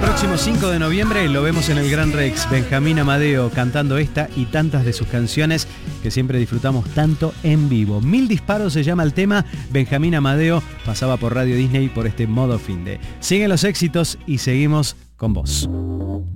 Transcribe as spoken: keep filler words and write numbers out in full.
próximo cinco de noviembre lo vemos en el Gran Rex. Benjamín Amadeo cantando esta y tantas de sus canciones que siempre disfrutamos tanto en vivo. Mil disparos se llama el tema. Benjamín Amadeo pasaba por Radio Disney por este modo finde. Siguen los éxitos y seguimos con vos.